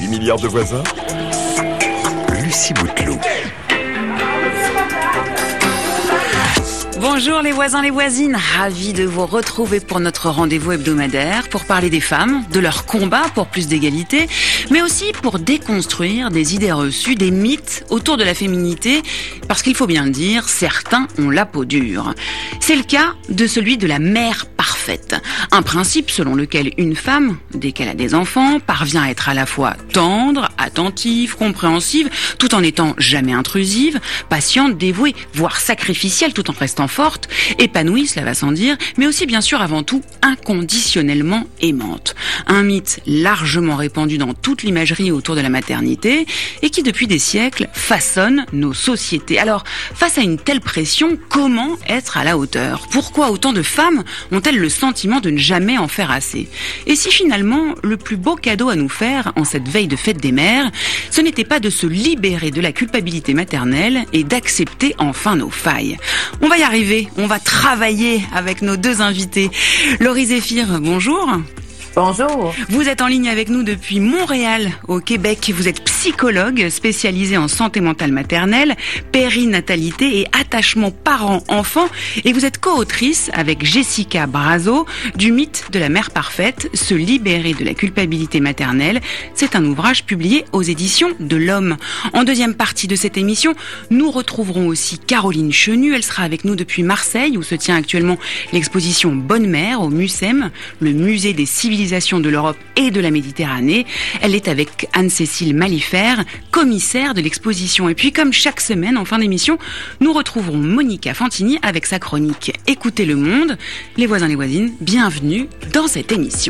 8 milliards de voisins. Lucie Bouteloup. Bonjour les voisins, les voisines, ravis de vous retrouver pour notre rendez-vous hebdomadaire pour parler des femmes, de leur combat pour plus d'égalité, mais aussi pour déconstruire des idées reçues, des mythes autour de la féminité, parce qu'il faut bien le dire, certains ont la peau dure. C'est le cas de celui de la mère parfaite, un principe selon lequel une femme, dès qu'elle a des enfants, parvient à être à la fois tendre, attentive, compréhensive, tout en n'étant jamais intrusive, patiente, dévouée, voire sacrificielle tout en restant forte, épanouie, cela va sans dire, mais aussi bien sûr avant tout inconditionnellement aimante. Un mythe largement répandu dans toute l'imagerie autour de la maternité et qui depuis des siècles façonne nos sociétés. Alors, face à une telle pression, comment être à la hauteur ? Pourquoi autant de femmes ont-elles le sentiment de ne jamais en faire assez ? Et si finalement, le plus beau cadeau à nous faire en cette veille de fête des mères, ce n'était pas de se libérer de la culpabilité maternelle et d'accepter enfin nos failles ? On va y arriver, on va travailler avec nos deux invités. Laurie Zéphir, bonjour. Bonjour. Vous êtes en ligne avec nous depuis Montréal, au Québec. Vous êtes psychologue spécialisée en santé mentale maternelle, périnatalité et attachement parent-enfant. Et vous êtes co-autrice avec Jessica Brazo du mythe de la mère parfaite, se libérer de la culpabilité maternelle. C'est un ouvrage publié aux éditions de l'Homme. En deuxième partie de cette émission, nous retrouverons aussi Caroline Chenu. Elle sera avec nous depuis Marseille, où se tient actuellement l'exposition Bonne Mère au MUCEM, le musée des civilisations de l'Europe et de la Méditerranée. Elle est avec Anne-Cécile Malifert, commissaire de l'exposition. Et puis, comme chaque semaine, en fin d'émission, nous retrouverons Monica Fantini avec sa chronique Écoutez le monde. Les voisins, les voisines, bienvenue dans cette émission.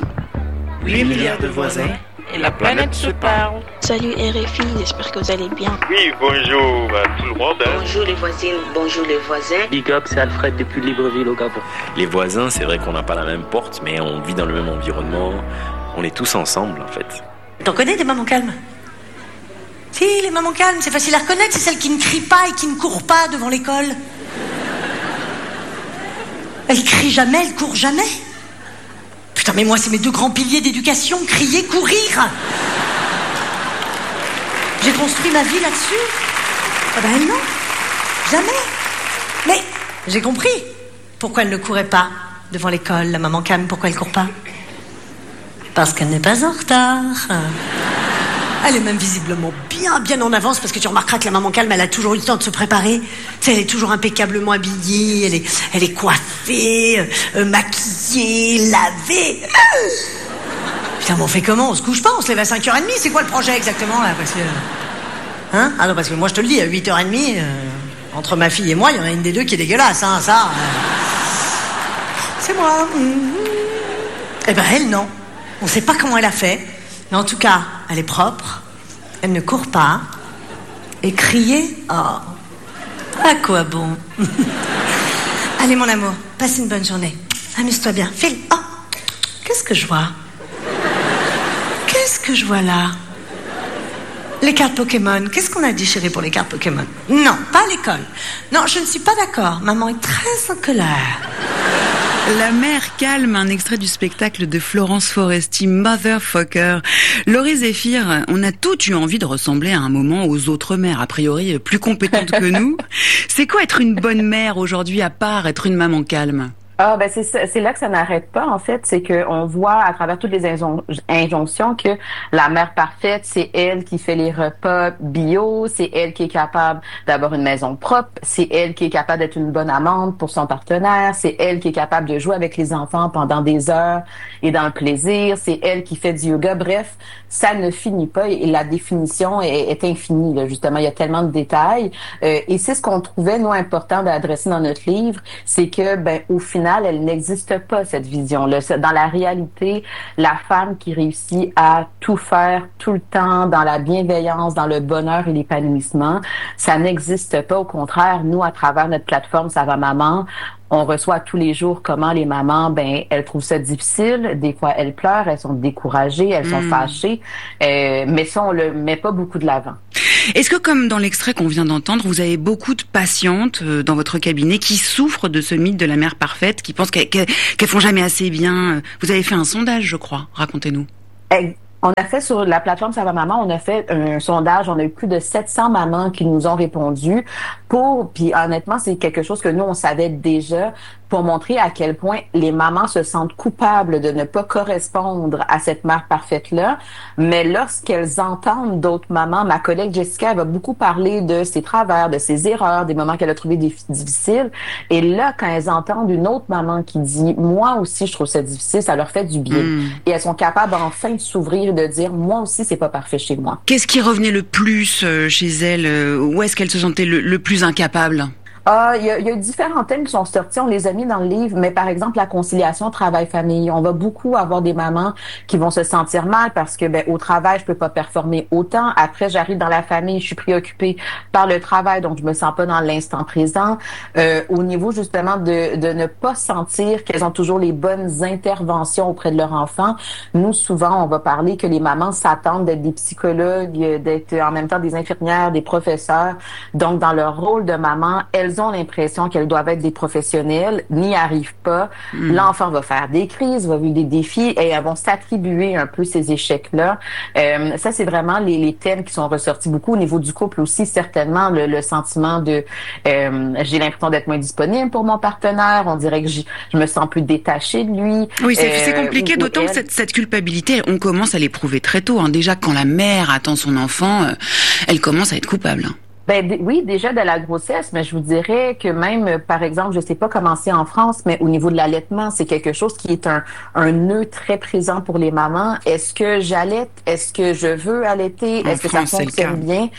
8 milliards de voisins et la planète se parle. Salut RFI, j'espère que vous allez bien. Oui, bonjour à tout le monde. Bonjour les voisines, bonjour les voisins. Big up, c'est Alfred depuis Libreville au Gabon. Les voisins, c'est vrai qu'on n'a pas la même porte, mais on vit dans le même environnement. On est tous ensemble, en fait. T'en connais des mamans calmes ? Si, les mamans calmes, c'est facile à reconnaître, c'est celles qui ne crient pas et qui ne courent pas devant l'école. Elles crient jamais, elles courent jamais. Putain, mais moi, c'est mes deux grands piliers d'éducation, crier, courir. J'ai construit ma vie là-dessus. Ah ben non, jamais. Mais j'ai compris pourquoi elle ne courait pas devant l'école, la maman calme, pourquoi elle court pas. Parce qu'elle n'est pas en retard. Elle est même visiblement bien en avance, parce que tu remarqueras que la maman calme, elle a toujours eu le temps de se préparer. Tu sais, elle est toujours impeccablement habillée, elle est coiffée, maquillée, lavée. Putain, mais on fait comment ? On se couche pas, on se lève à 5h30, c'est quoi le projet exactement là ? Parce que... Hein ? Ah non, parce que moi je te le dis, à 8h30, entre ma fille et moi, il y en a une des deux qui est dégueulasse, hein, ça. C'est moi. Eh ben elle, non. On sait pas comment elle a fait, mais en tout cas, elle est propre, elle ne court pas, et crier, oh, à quoi bon ? Allez mon amour, passe une bonne journée, amuse-toi bien, file. Oh, qu'est-ce que je vois ? Qu'est-ce que je vois là ? Les cartes Pokémon, qu'est-ce qu'on a dit chérie pour les cartes Pokémon ? Non, pas à l'école. Non, je ne suis pas d'accord, maman est très en colère. La mère calme, un extrait du spectacle de Florence Foresti, Motherfucker. Laurie Zéphir, on a toutes eu envie de ressembler à un moment aux autres mères, a priori plus compétentes que nous. C'est quoi être une bonne mère aujourd'hui, à part être une maman calme ? Ah, ben c'est là que ça n'arrête pas, en fait. C'est qu'on voit à travers toutes les injonctions que la mère parfaite, c'est elle qui fait les repas bio, c'est elle qui est capable d'avoir une maison propre, c'est elle qui est capable d'être une bonne amante pour son partenaire, c'est elle qui est capable de jouer avec les enfants pendant des heures et dans le plaisir, c'est elle qui fait du yoga. Bref, ça ne finit pas et la définition est infinie, là, justement. Il y a tellement de détails. Et c'est ce qu'on trouvait, nous, important d'adresser dans notre livre, c'est que, ben, au final, elle n'existe pas, cette vision-là. Dans la réalité, la femme qui réussit à tout faire tout le temps, dans la bienveillance, dans le bonheur et l'épanouissement, ça n'existe pas. Au contraire, nous, à travers notre plateforme Ça va maman, on reçoit tous les jours comment les mamans, ben, elles trouvent ça difficile. Des fois, elles pleurent, elles sont découragées, elles sont fâchées. Mais ça, on le met pas beaucoup de l'avant. Est-ce que, comme dans l'extrait qu'on vient d'entendre, vous avez beaucoup de patientes dans votre cabinet qui souffrent de ce mythe de la mère parfaite, qui pensent qu'elles font jamais assez bien ? Vous avez fait un sondage, je crois. Racontez-nous. On a fait sur la plateforme Ça va maman, on a fait un sondage, on a eu plus de 700 mamans qui nous ont répondu puis honnêtement, c'est quelque chose que nous, on savait déjà pour montrer à quel point les mamans se sentent coupables de ne pas correspondre à cette mère parfaite-là. Mais lorsqu'elles entendent d'autres mamans, ma collègue Jessica, elle va beaucoup parler de ses travers, de ses erreurs, des moments qu'elle a trouvés difficiles. Et là, quand elles entendent une autre maman qui dit « Moi aussi, je trouve ça difficile », ça leur fait du bien. Et elles sont capables enfin de s'ouvrir et de dire « Moi aussi, c'est pas parfait chez moi ». Qu'est-ce qui revenait le plus chez elles? Où est-ce qu'elles se sentaient le plus incapables? Il y a différents thèmes qui sont sortis, on les a mis dans le livre, mais par exemple, la conciliation travail-famille. On va beaucoup avoir des mamans qui vont se sentir mal parce que, au travail, je peux pas performer autant. Après, j'arrive dans la famille, je suis préoccupée par le travail, donc je me sens pas dans l'instant présent. Au niveau, justement, de ne pas sentir qu'elles ont toujours les bonnes interventions auprès de leur enfant. Nous, souvent, on va parler que les mamans s'attendent d'être des psychologues, d'être en même temps des infirmières, des professeurs. Donc, dans leur rôle de maman, elles ont l'impression qu'elles doivent être des professionnelles, n'y arrivent pas. L'enfant va faire des crises, va vivre des défis et elles vont s'attribuer un peu ces échecs-là. Ça, c'est vraiment les thèmes qui sont ressortis beaucoup. Au niveau du couple aussi, certainement, le sentiment de j'ai l'impression d'être moins disponible pour mon partenaire. On dirait que je me sens plus détachée de lui. Oui, c'est compliqué, d'autant que cette culpabilité, on commence à l'éprouver très tôt. Déjà, quand la mère attend son enfant, elle commence à être coupable. Oui, déjà de la grossesse, mais je vous dirais que même, par exemple, je sais pas comment c'est en France, mais au niveau de l'allaitement, c'est quelque chose qui est un nœud très présent pour les mamans. Est-ce que j'allaite? Est-ce que je veux allaiter? Est-ce que ça fonctionne bien?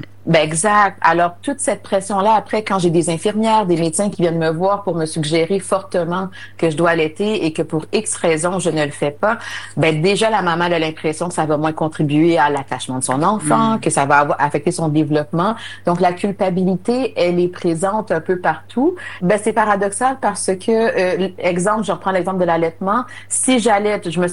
Exact. Alors, toute cette pression-là, après, quand j'ai des infirmières, des médecins qui viennent me voir pour me suggérer fortement que je dois allaiter et que pour X raisons, je ne le fais pas, déjà, la maman a l'impression que ça va moins contribuer à l'attachement de son enfant, que ça va affecter son développement. Donc, la culpabilité, elle est présente un peu partout. C'est paradoxal parce que, exemple, je reprends l'exemple de l'allaitement. Si j'allaite, si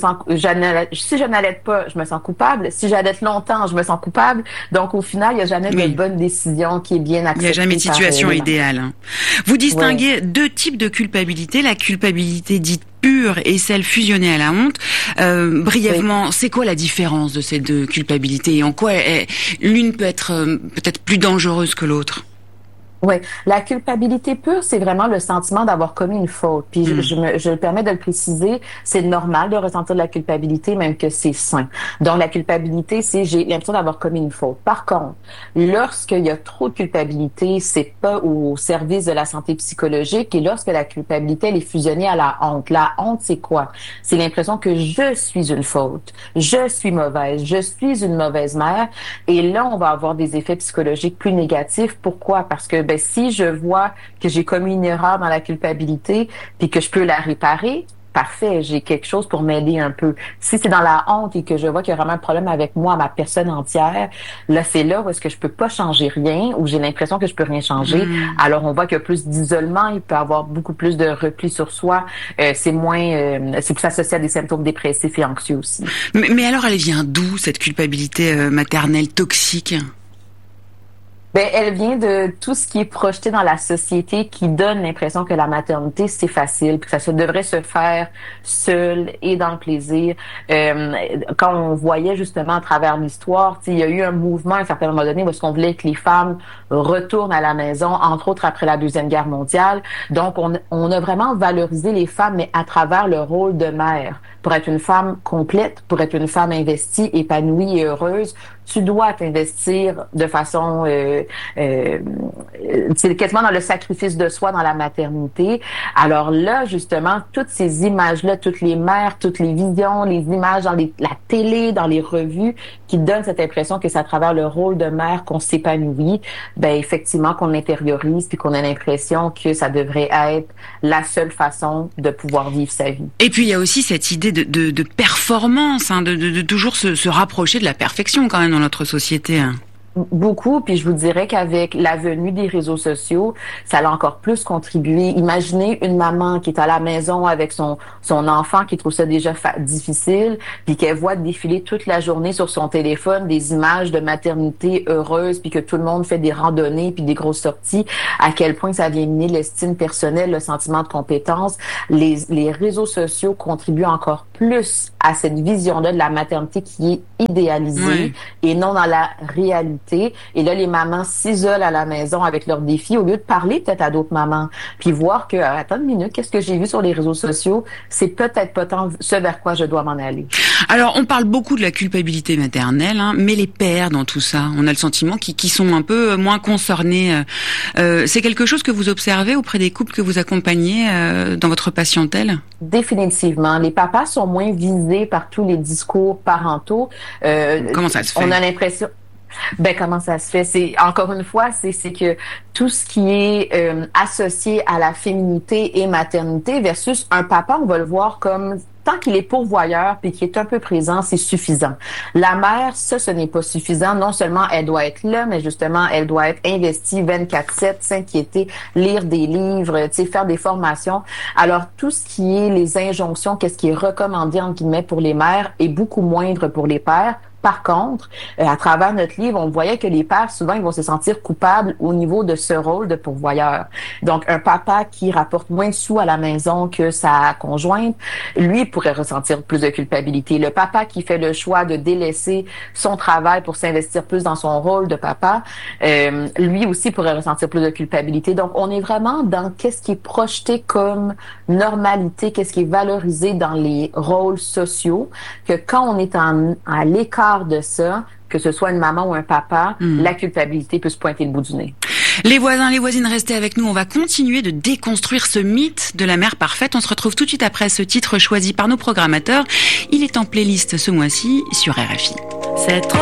je n'allaite pas, je me sens coupable. Si j'allaite longtemps, je me sens coupable. Donc, au final, il n'y a jamais de bonne décision qui est bien acceptée. Il n'y a jamais de situation idéale. Vous distinguez deux types de culpabilité, la culpabilité dite pure et celle fusionnée à la honte. Brièvement, c'est quoi la différence de ces deux culpabilités et en quoi l'une peut être peut-être plus dangereuse que l'autre? Oui, la culpabilité pure, c'est vraiment le sentiment d'avoir commis une faute. Puis je me permets de le préciser, c'est normal de ressentir de la culpabilité, même que c'est sain. Donc la culpabilité, c'est j'ai l'impression d'avoir commis une faute. Par contre, lorsqu'il y a trop de culpabilité, c'est pas au service de la santé psychologique. Et lorsque la culpabilité elle est fusionnée à la honte. La honte, c'est quoi? C'est l'impression que je suis une faute, je suis mauvaise, je suis une mauvaise mère. Et là, on va avoir des effets psychologiques plus négatifs. Pourquoi? Parce que si je vois que j'ai commis une erreur dans la culpabilité puis que je peux la réparer, parfait, j'ai quelque chose pour m'aider un peu. Si c'est dans la honte et que je vois qu'il y a vraiment un problème avec moi, ma personne entière, là, c'est là où est-ce que je peux pas changer rien, où j'ai l'impression que je peux rien changer. Alors, on voit qu'il y a plus d'isolement, il peut y avoir beaucoup plus de repli sur soi. C'est plus associé à des symptômes dépressifs et anxieux aussi. Mais alors, elle vient d'où, cette culpabilité maternelle toxique? Elle vient de tout ce qui est projeté dans la société qui donne l'impression que la maternité, c'est facile, puis que ça devrait se faire seul et dans le plaisir. Quand on voyait justement à travers l'histoire, il y a eu un mouvement à un certain moment donné où est-ce qu'on voulait que les femmes retournent à la maison, entre autres après la Deuxième Guerre mondiale. Donc, on a vraiment valorisé les femmes, mais à travers le rôle de mère. Pour être une femme complète, pour être une femme investie, épanouie et heureuse, tu dois t'investir de façon c'est quasiment dans le sacrifice de soi dans la maternité. Alors là, justement, toutes ces images-là, toutes les mères, toutes les visions, les images dans la télé, dans les revues, qui donnent cette impression que c'est à travers le rôle de mère qu'on s'épanouit, effectivement qu'on l'intériorise puis qu'on a l'impression que ça devrait être la seule façon de pouvoir vivre sa vie. Et puis il y a aussi cette idée de performance, de toujours se rapprocher de la perfection quand même dans notre société. Beaucoup, puis je vous dirais qu'avec la venue des réseaux sociaux, ça a encore plus contribué. Imaginez une maman qui est à la maison avec son enfant qui trouve ça déjà difficile, puis qu'elle voit défiler toute la journée sur son téléphone des images de maternité heureuse, puis que tout le monde fait des randonnées puis des grosses sorties, à quel point ça vient miner l'estime personnelle, le sentiment de compétence. Les réseaux sociaux contribuent encore plus à cette vision-là de la maternité qui est idéalisée et non dans la réalité. Et là, les mamans s'isolent à la maison avec leurs défis au lieu de parler peut-être à d'autres mamans, puis voir que, attends une minute, qu'est-ce que j'ai vu sur les réseaux sociaux? C'est peut-être pas tant ce vers quoi je dois m'en aller. Alors, on parle beaucoup de la culpabilité maternelle, mais les pères dans tout ça, on a le sentiment qu'ils sont un peu moins concernés. C'est quelque chose que vous observez auprès des couples que vous accompagnez dans votre patientèle? Définitivement. Les papas sont moins visés par tous les discours parentaux. Comment ça se fait? On a l'impression... comment ça se fait? C'est encore une fois, c'est que tout ce qui est associé à la féminité et maternité versus un papa, on va le voir comme tant qu'il est pourvoyeur puis qu'il est un peu présent, c'est suffisant. La mère, ce n'est pas suffisant. Non seulement elle doit être là, mais justement, elle doit être investie 24/7, s'inquiéter, lire des livres, faire des formations. Alors, tout ce qui est les injonctions, qu'est-ce qui est recommandé, entre guillemets, pour les mères est beaucoup moindre pour les pères. Par contre, à travers notre livre, on voyait que les pères, souvent, ils vont se sentir coupables au niveau de ce rôle de pourvoyeur. Donc, un papa qui rapporte moins de sous à la maison que sa conjointe, lui pourrait ressentir plus de culpabilité. Le papa qui fait le choix de délaisser son travail pour s'investir plus dans son rôle de papa, lui aussi pourrait ressentir plus de culpabilité. Donc, on est vraiment dans qu'est-ce qui est projeté comme normalité, qu'est-ce qui est valorisé dans les rôles sociaux, que quand on est à l'écart de ça, que ce soit une maman ou un papa, la culpabilité peut se pointer le bout du nez. Les voisins, les voisines, restez avec nous. On va continuer de déconstruire ce mythe de la mère parfaite. On se retrouve tout de suite après ce titre choisi par nos programmateurs. Il est en playlist ce mois-ci sur RFI.